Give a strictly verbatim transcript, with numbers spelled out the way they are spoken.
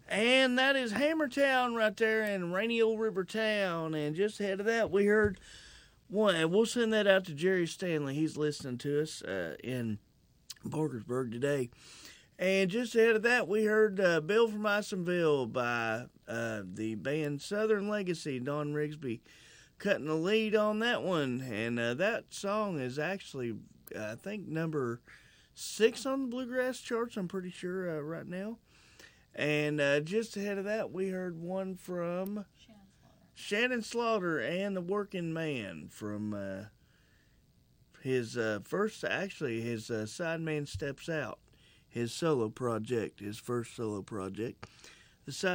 And that is Hammertown right there in rainy old Rivertown. And just ahead of that, we heard one. And we'll send that out to Jerry Stanley. He's listening to us uh, in Parkersburg today. And just ahead of that, we heard uh, Bill from Isonville by uh, the band Southern Legacy. Don Rigsby cutting the lead on that one. And uh, that song is actually, uh, I think, number six on the Bluegrass charts, I'm pretty sure, uh, right now. And uh, just ahead of that, we heard one from Shannon Slaughter, Shannon Slaughter and the Working Man from uh, his uh, first, actually, his uh, Sideman Steps Out, his solo project, his first solo project. The side